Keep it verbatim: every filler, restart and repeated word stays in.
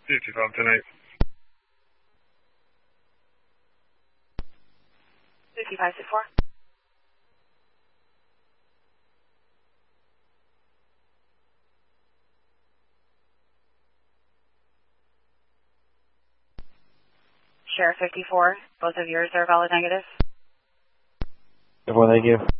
fifty-five tonight. fifty-five six four. Sheriff fifty-four, both of yours are valid negative. Everyone, thank you.